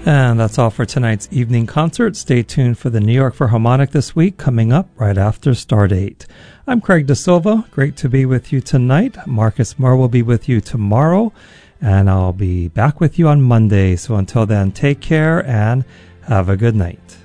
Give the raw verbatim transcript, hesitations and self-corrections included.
And that's all for tonight's evening concert. Stay tuned for the New York Philharmonic this week, coming up right after Stardate. I'm Craig Da Silva. Great to be with you tonight. Marcus Moore will be with you tomorrow, and I'll be back with you on Monday. So until then, take care and have a good night.